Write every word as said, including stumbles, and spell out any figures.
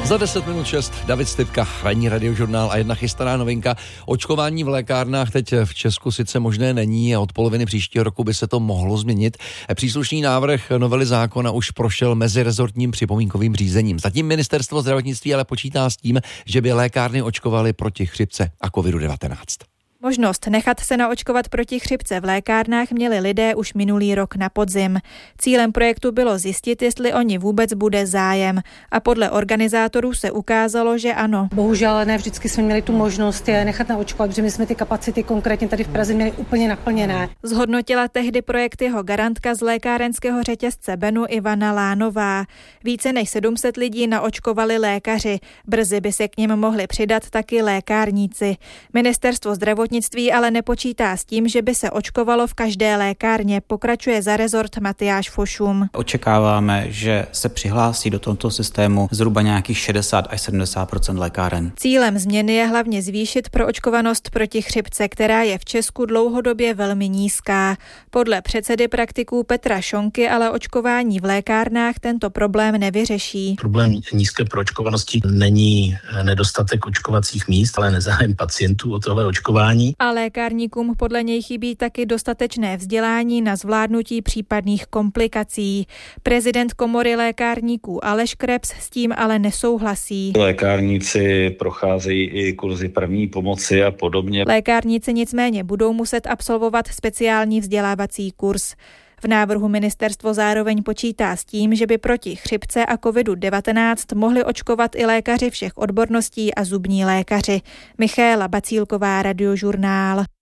Za deset minut šest David Stypka, ranní radiožurnál a jedna chystaná novinka. Očkování v lékárnách teď v Česku sice možné není a od poloviny příštího roku by se to mohlo změnit. Příslušný návrh novely zákona už prošel mezirezortním připomínkovým řízením. Zatím ministerstvo zdravotnictví ale počítá s tím, že by lékárny očkovaly proti chřipce a kovidu devatenáct. Možnost nechat se naočkovat proti chřipce v lékárnách měli lidé už minulý rok na podzim. Cílem projektu bylo zjistit, jestli o ní vůbec bude zájem. A podle organizátorů se ukázalo, že ano. Bohužel ne vždycky jsme měli tu možnost je nechat naočkovat, protože my jsme ty kapacity konkrétně tady v Praze měli úplně naplněné. Zhodnotila tehdy projekt jeho garantka z lékárenského řetězce Benu Ivana Lánová. Více než sedm set lidí naočkovali lékaři. Brzy by se k nim mohli přidat taky lékárníci. Ministerstvo zdravotnictví ale nepočítá s tím, že by se očkovalo v každé lékárně, pokračuje za rezort Matyáš Fošum. Očekáváme, že se přihlásí do tohoto systému zhruba nějakých šedesát až sedmdesát procent lékáren. Cílem změny je hlavně zvýšit proočkovanost proti chřipce, která je v Česku dlouhodobě velmi nízká. Podle předsedy praktiků Petra Šonky ale očkování v lékárnách tento problém nevyřeší. Problém nízké proočkovanosti není nedostatek očkovacích míst, ale nezájem pacientů o tohle očkování. A lékárníkům podle něj chybí taky dostatečné vzdělání na zvládnutí případných komplikací. Prezident komory lékárníků Aleš Krebs s tím ale nesouhlasí. Lékárníci procházejí i kurzy první pomoci a podobně. Lékárníci nicméně budou muset absolvovat speciální vzdělávací kurz. V návrhu ministerstvo zároveň počítá s tím, že by proti chřipce a kovidu devatenáct mohli očkovat i lékaři všech odborností a zubní lékaři. Michaela Bacílková, Radiožurnál.